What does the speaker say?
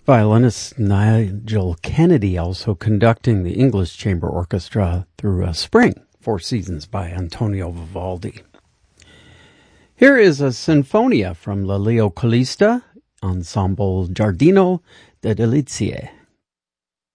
Violinist Nigel Kennedy also conducting the English Chamber Orchestra through Spring, Four Seasons by Antonio Vivaldi. Here is a Sinfonia from La Leo Calista, Ensemble Giardino de Delizie.